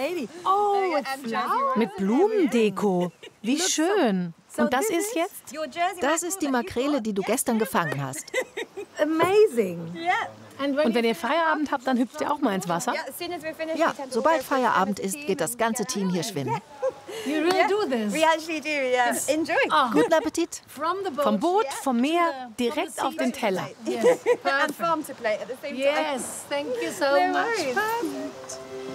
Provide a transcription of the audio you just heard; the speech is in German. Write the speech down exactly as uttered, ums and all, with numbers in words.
Oh, Mit Blumendeko. Wie schön. Und das ist jetzt? Das ist die Makrele, die du gestern gefangen hast. Amazing. Und wenn ihr Feierabend habt, dann hüpft ihr auch mal ins Wasser? Ja, sobald Feierabend ist, geht das ganze Team hier schwimmen. You really do this? We actually do, yeah. Enjoy. Oh. Guten Appetit. From the boat, Vom Boot, yeah, vom Meer, from the- direkt from auf the den sea. Teller. Yes, And perfect. farm to plate at the same time. Yes, thank you so No much. worries. Perfect.